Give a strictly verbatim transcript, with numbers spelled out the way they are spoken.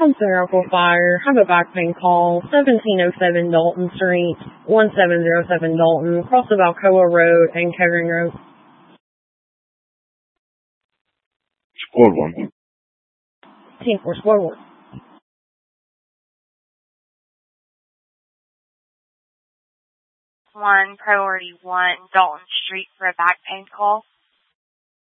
Home Center for Fire. Have a back pain call. seventeen oh seven Dalton Street, one seven zero seven Dalton, across of Alcoa Road and Kettering Road. Squad one. Team four, Squad one. One, Priority one, Dalton Street for a back pain call.